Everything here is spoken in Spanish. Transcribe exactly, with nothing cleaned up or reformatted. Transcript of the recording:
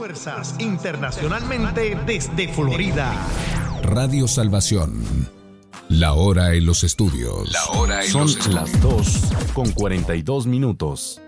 Fuerzas internacionalmente desde Florida. Radio Salvación. La hora en los estudios. La hora en Son los estudios. las dos con cuarenta y dos minutos.